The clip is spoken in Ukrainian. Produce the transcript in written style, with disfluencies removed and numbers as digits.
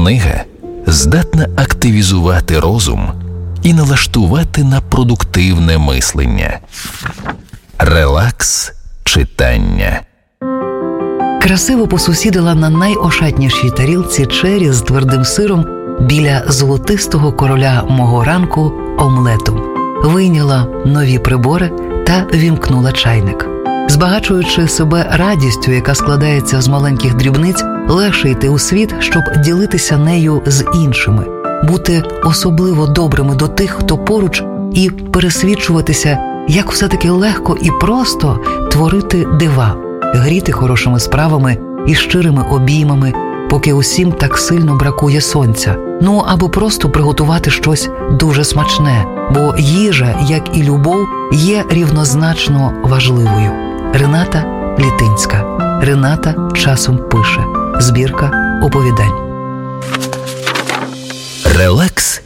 Книга здатна активізувати розум і налаштувати на продуктивне мислення. Релакс читання. Красиво посусідила на найошатнішій тарілці чері з твердим сиром біля золотистого короля мого ранку омлету. Вийняла нові прибори та вімкнула чайник. Збагачуючи себе радістю, яка складається з маленьких дрібниць, легше йти у світ, щоб ділитися нею з іншими, бути особливо добрими до тих, хто поруч, і пересвідчуватися, як все-таки легко і просто творити дива, гріти хорошими справами і щирими обіймами, поки усім так сильно бракує сонця. Ну, або просто приготувати щось дуже смачне, бо їжа, як і любов, є рівнозначно важливою. Рената Літинська. Рената часом пише. Збірка оповідань. Релакс